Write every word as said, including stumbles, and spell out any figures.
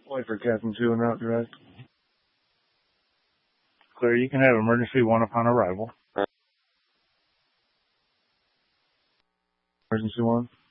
Wait for Captain two and out direct. Clear, you can have emergency one upon arrival. Emergency one.